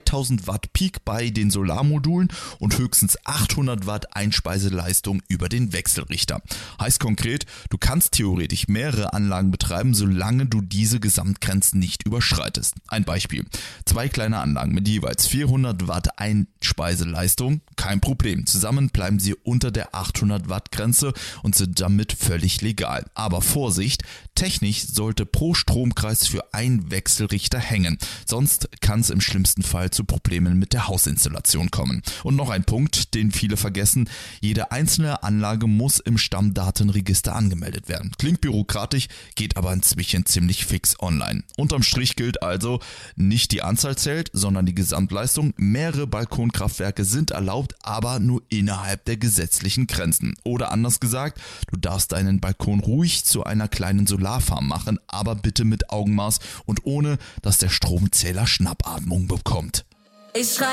2000 Watt Peak bei den Solarmodulen und höchstens 800 Watt Einspeiseleistung über den Wechselrichter. Heißt konkret, du kannst theoretisch mehrere Anlagen betreiben, solange du diese Gesamtgrenzen nicht überschreitest. Ein Beispiel: 2 kleine Anlagen mit jeweils 400 Watt Einspeiseleistung, kein Problem. Zusammen bleiben sie unter der 800 Watt Grenze und sind damit völlig legal. Aber Vorsicht, technisch sollte pro Stromkreis für ein Wechselrichter hängen. Sonst kann es im schlimmsten Fall zu Problemen mit der Hausinstallation kommen. Und noch ein Punkt, den viele vergessen: Jede einzelne Anlage muss im Stammdatenregister angemeldet werden. Klingt bürokratisch, geht aber inzwischen ziemlich fix online. Unterm Strich gilt also, nicht die Anzahl zählt, sondern die Gesamtleistung. Mehrere Balkonkraftwerke sind erlaubt, aber nur innerhalb der gesetzlichen Grenzen. Oder anders gesagt, du darfst deinen Balkon ruhig zu einer kleinen Solarfarm machen, aber bitte mit Augenmaß und ohne, dass der Stromzähler Schnappatmung bekommt.